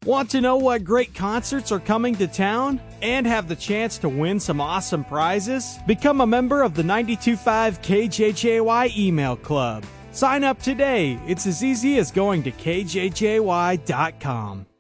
Want to know what great concerts are coming to town and have the chance to win some awesome prizes? Become a member of the 92.5 KJJY email club. Sign up today. It's as easy as going to kjjy.com.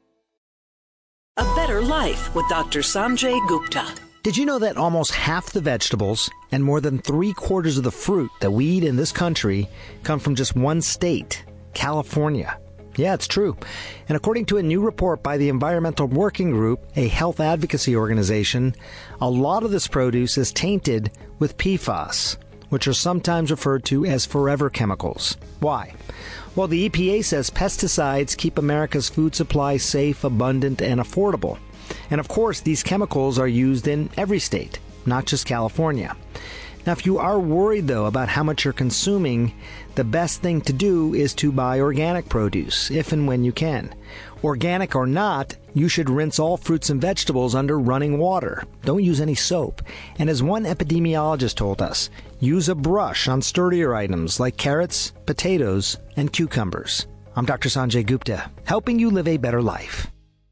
A Better Life with Dr. Sanjay Gupta. Did you know that almost half the vegetables and more than 3/4 of the fruit that we eat in this country come from just one state, California? Yeah, it's true. And according to a new report by the Environmental Working Group, a health advocacy organization, a lot of this produce is tainted with PFAS, which are sometimes referred to as forever chemicals. Why? Well, the EPA says pesticides keep America's food supply safe, abundant, and affordable. And of course, these chemicals are used in every state, not just California. Now, if you are worried, though, about how much you're consuming, the best thing to do is to buy organic produce, if and when you can. Organic or not, you should rinse all fruits and vegetables under running water. Don't use any soap. And as one epidemiologist told us, use a brush on sturdier items like carrots, potatoes, and cucumbers. I'm Dr. Sanjay Gupta, helping you live a better life.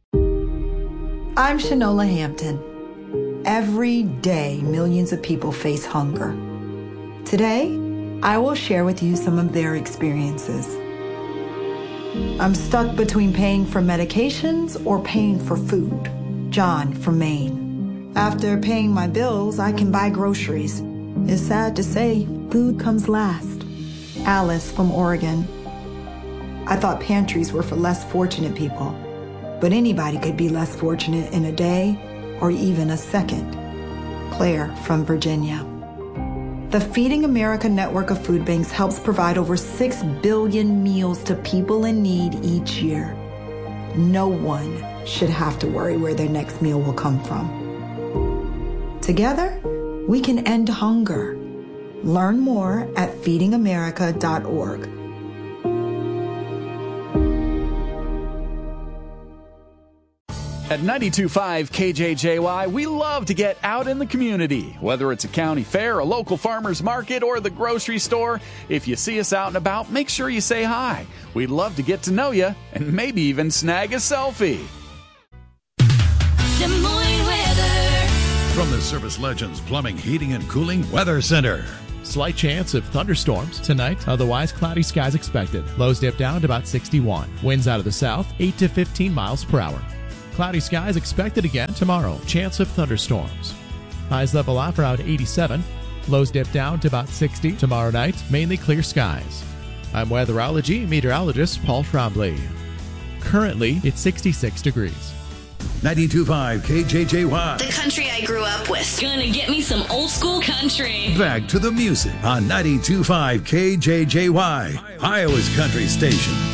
I'm Shanola Hampton. Every day, millions of people face hunger. Today, I will share with you some of their experiences. I'm stuck between paying for medications or paying for food. John from Maine. After paying my bills, I can buy groceries. It's sad to say, food comes last. Alice from Oregon. I thought pantries were for less fortunate people, but anybody could be less fortunate in a day or even a second. Claire from Virginia. The Feeding America network of food banks helps provide over 6 billion meals to people in need each year. No one should have to worry where their next meal will come from. Together, we can end hunger. Learn more at feedingamerica.org. At 92.5 KJJY, we love to get out in the community. Whether it's a county fair, a local farmer's market, or the grocery store, if you see us out and about, make sure you say hi. We'd love to get to know you and maybe even snag a selfie. Des Moines weather. From the Service Legends Plumbing, Heating, and Cooling Weather Center. Slight chance of thunderstorms tonight, otherwise cloudy skies expected. Lows dip down to about 61. Winds out of the south, 8 to 15 miles per hour. Cloudy skies expected again tomorrow. Chance of thunderstorms. Highs level off around 87. Lows dip down to about 60 tomorrow night. Mainly clear skies. I'm weatherology meteorologist Paul Trombley. Currently, it's 66 degrees. 92.5 KJJY. The country I grew up with. Gonna get me some old school country. Back to the music on 92.5 KJJY, Iowa's country station.